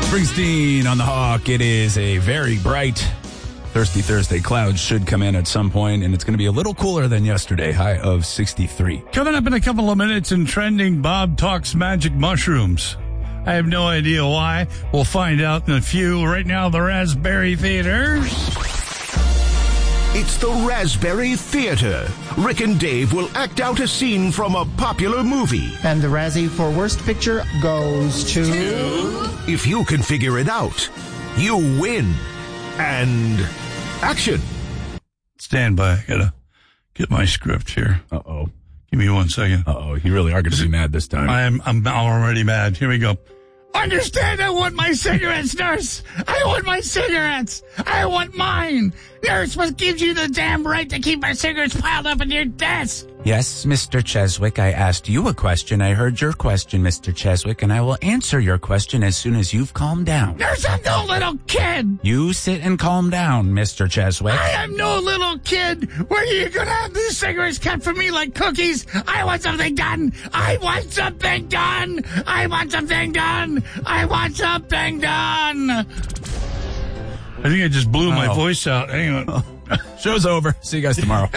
Springsteen on the Hawk. It is a very bright, thirsty Thursday. Clouds should come in at some point, and it's going to be a little cooler than yesterday. High of 63. Coming up in a couple of minutes in Trending, Bob talks magic mushrooms. I have no idea why. We'll find out in a few. Right now, the Raspberry Theater. It's the Raspberry Theater. Rick and Dave will act out a scene from a popular movie. And the Razzie for Worst Picture goes to... If you can figure it out, you win. And action. Stand by. I gotta get my script here. Uh-oh. Give me 1 second. Uh-oh. You really are going to be mad this time. I'm already mad. Here we go. Understand, I want my cigarettes, nurse. I want my cigarettes. I want mine. Nurse, what gives you the damn right to keep my cigarettes piled up in your desk? Yes, Mr. Cheswick, I asked you a question. I heard your question, Mr. Cheswick, and I will answer your question as soon as you've calmed down. Nurse, I'm no little kid. You sit and calm down, Mr. Cheswick. I am no little kid. Where are you going to have these cigarettes kept for me like cookies? I want something done. I want something done. I want something done. I want something done. I think I just blew my voice out. Hang on. Show's over. See you guys tomorrow.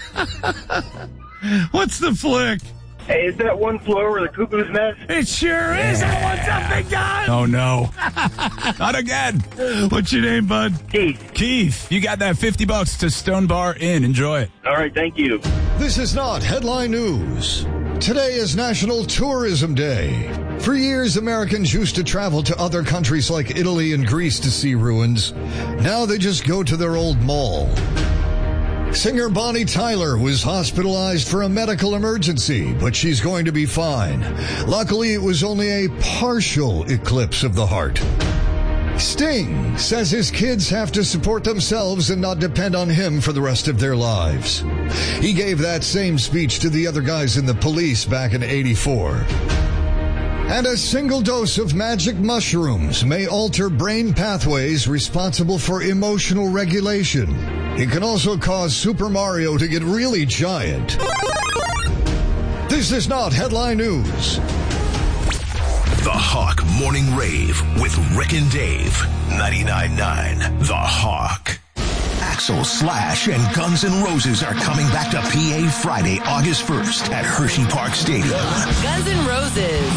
What's the flick? Hey, is that One Flew Over the Cuckoo's Nest? It sure is. I want something done. Oh, no. Not again. What's your name, bud? Keith, you got that $50 to Stone Bar Inn. Enjoy it. All right, thank you. This is not headline news. Today is National Tourism Day. For years, Americans used to travel to other countries like Italy and Greece to see ruins. Now they just go to their old mall. Singer Bonnie Tyler was hospitalized for a medical emergency, but she's going to be fine. Luckily, it was only a partial eclipse of the heart. Sting says his kids have to support themselves and not depend on him for the rest of their lives. He gave that same speech to the other guys in the Police back in '84. And a single dose of magic mushrooms may alter brain pathways responsible for emotional regulation. It can also cause Super Mario to get really giant. This is not headline news. The Hawk Morning Rave with Rick and Dave. 99.9 The Hawk. Axl, Slash, and Guns N' Roses are coming back to PA Friday, August 1st at Hershey Park Stadium. Guns N' Roses.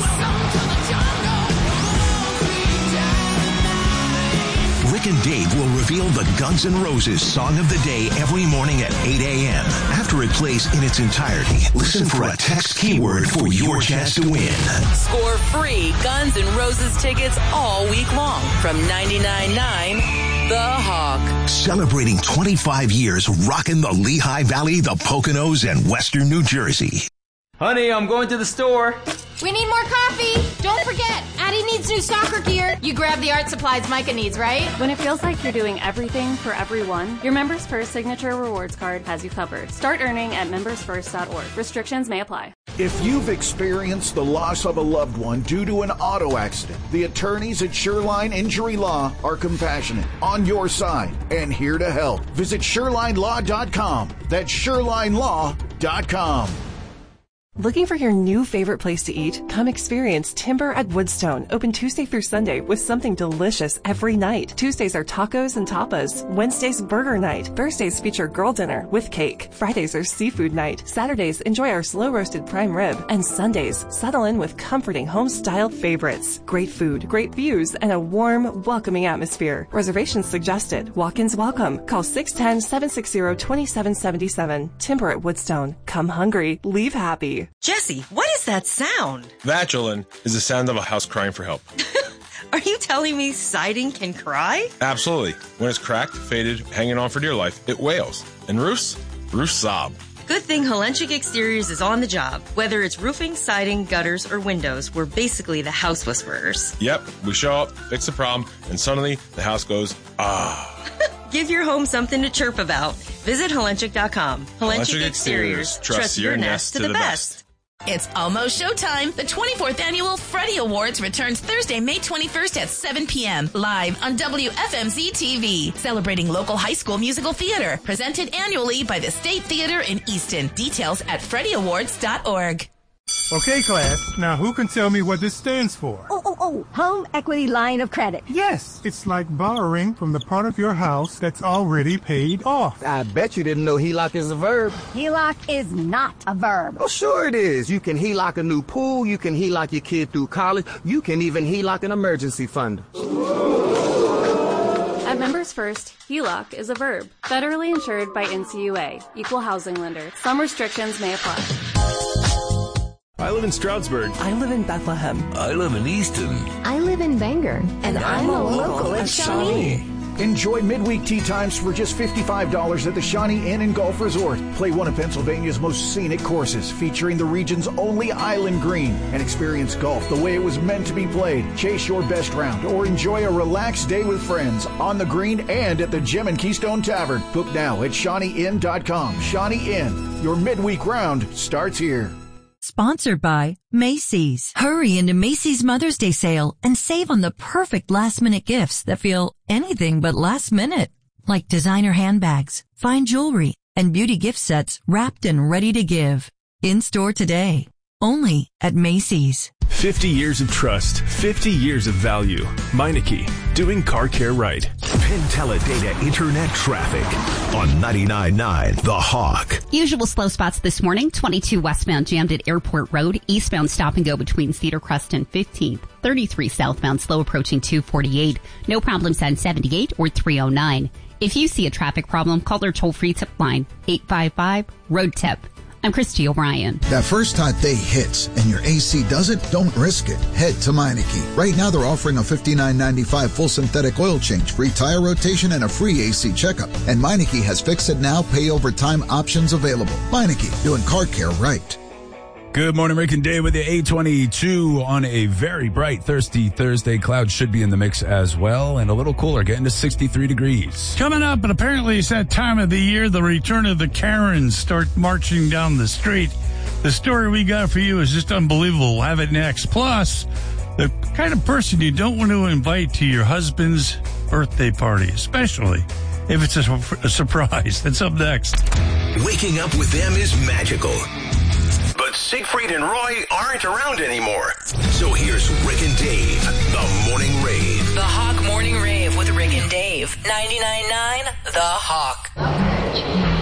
Rick and Dave will reveal the Guns N' Roses Song of the Day every morning at 8 a.m. After it plays in its entirety, listen for a text keyword for your chance to win. Score free Guns N' Roses tickets all week long from 99.9 The Hawk. Celebrating 25 years rocking the Lehigh Valley, the Poconos, and Western New Jersey. Honey, I'm going to the store. We need more coffee. Don't forget, Addie needs new soccer gear. You grab the art supplies Micah needs, right? When it feels like you're doing everything for everyone, your Members First Signature Rewards Card has you covered. Start earning at membersfirst.org. Restrictions may apply. If you've experienced the loss of a loved one due to an auto accident, the attorneys at Shoreline Injury Law are compassionate, on your side, and here to help. Visit ShorelineLaw.com. That's ShorelineLaw.com. Looking for your new favorite place to eat? Come experience Timber at Woodstone, open Tuesday through Sunday with something delicious every night. Tuesdays are tacos and tapas. Wednesdays, burger night. Thursdays feature girl dinner with cake. Fridays are seafood night. Saturdays, enjoy our slow-roasted prime rib. And Sundays, settle in with comforting home-styled favorites. Great food, great views, and a warm, welcoming atmosphere. Reservations suggested. Walk-ins welcome. Call 610-760-2777. Timber at Woodstone. Come hungry, leave happy. Jesse, what is that sound? Vatulin is the sound of a house crying for help. Are you telling me siding can cry? Absolutely. When it's cracked, faded, hanging on for dear life, it wails. And roofs sob. Good thing Helenchik Exteriors is on the job. Whether it's roofing, siding, gutters, or windows, we're basically the house whisperers. Yep, we show up, fix the problem, and suddenly the house goes, ah. Give your home something to chirp about. Visit Helenchik.com. Helenchik Exteriors. Trust your nest to the best. It's almost showtime. The 24th Annual Freddie Awards returns Thursday, May 21st at 7 p.m. live on WFMZ TV. Celebrating local high school musical theater. Presented annually by the State Theater in Easton. Details at freddieawards.org. Okay, class. Now who can tell me what this stands for? Oh, home equity line of credit. Yes, it's like borrowing from the part of your house that's already paid off. I bet you didn't know HELOC is a verb. HELOC is not a verb. Oh, sure it is. You can HELOC a new pool, you can HELOC your kid through college, you can even HELOC an emergency fund. At Members First, HELOC is a verb. Federally insured by NCUA, Equal Housing Lender. Some restrictions may apply. I live in Stroudsburg. I live in Bethlehem. I live in Easton. I live in Bangor. And I'm a local at Shawnee. Enjoy midweek tea times for just $55 at the Shawnee Inn and Golf Resort. Play one of Pennsylvania's most scenic courses, featuring the region's only island green, and experience golf the way it was meant to be played. Chase your best round or enjoy a relaxed day with friends on the green and at the Gem and Keystone Tavern. Book now at ShawneeInn.com. Shawnee Inn, your midweek round starts here. Sponsored by Macy's. Hurry into Macy's Mother's Day sale and save on the perfect last-minute gifts that feel anything but last minute. Like designer handbags, fine jewelry, and beauty gift sets wrapped and ready to give. In store today. Only at Macy's. 50 years of trust, 50 years of value. Meineke, doing car care right. Penn Teledata Internet traffic on 99.9 The Hawk. Usual slow spots this morning. 22 westbound jammed at Airport Road. Eastbound stop and go between Cedar Crest and 15th. 33 southbound slow approaching 248. No problems on 78 or 309. If you see a traffic problem, call their toll-free tip line, 855-ROAD-TIP. I'm Christy O'Brien. That first hot day hits and your AC doesn't? Don't risk it. Head to Meineke. Right now they're offering a $59.95 full synthetic oil change, free tire rotation, and a free AC checkup. And Meineke has fix it now, pay over time options available. Meineke, doing car care right. Good morning, Rick and Dave with the 822 on a very bright, thirsty Thursday. Clouds should be in the mix as well, and a little cooler, getting to 63 degrees. Coming up, and apparently it's that time of the year, the return of the Karens start marching down the street. The story we got for you is just unbelievable. We'll have it next. Plus, the kind of person you don't want to invite to your husband's birthday party, especially if it's a surprise. That's up next. Waking up with them is magical. But Siegfried and Roy aren't around anymore. So here's Rick and Dave, the Morning Rave. The Hawk Morning Rave with Rick and Dave. 99.9 The Hawk.